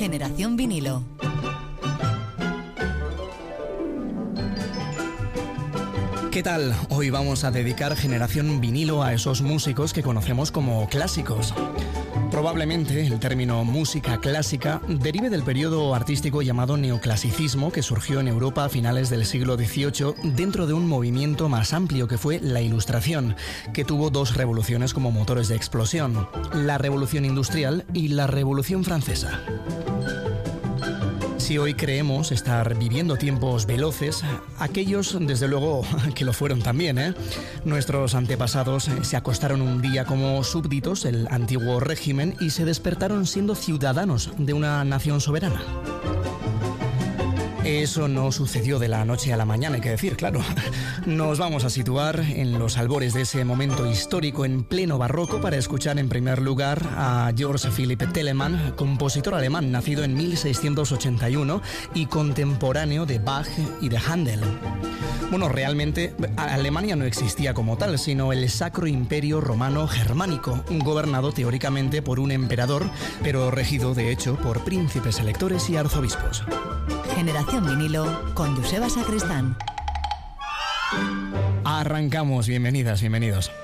Generación Vinilo. ¿Qué tal? Hoy vamos a dedicar Generación Vinilo a esos músicos que conocemos como clásicos. Probablemente el término música clásica derive del periodo artístico llamado neoclasicismo que surgió en Europa a finales del siglo XVIII dentro de un movimiento más amplio que fue la Ilustración, que tuvo dos revoluciones como motores de explosión, la Revolución Industrial y la Revolución Francesa. Si hoy creemos estar viviendo tiempos veloces, aquellos, desde luego, que lo fueron también, ¿eh? Nuestros antepasados se acostaron un día como súbditos del antiguo régimen y se despertaron siendo ciudadanos de una nación soberana. Eso no sucedió de la noche a la mañana, hay que decir, claro. Nos vamos a situar en los albores de ese momento histórico en pleno barroco para escuchar en primer lugar a Georg Philipp Telemann, compositor alemán nacido en 1681 y contemporáneo de Bach y de Händel. Bueno, realmente Alemania no existía como tal, sino el Sacro Imperio Romano Germánico, gobernado teóricamente por un emperador, pero regido de hecho por príncipes electores y arzobispos. Generación Vinilo con Joseba Sacristán. Arrancamos, bienvenidas, bienvenidos.